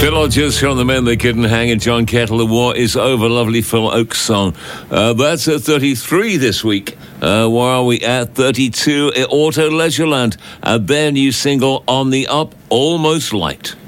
Phil Hodges from The Men That Couldn't Hang and John Kettle, The War Is Over, lovely Phil Oakes song. That's at 33 this week. Where are we at? 32 at Auto Leisureland. Their new single, On the Up, Almost Light.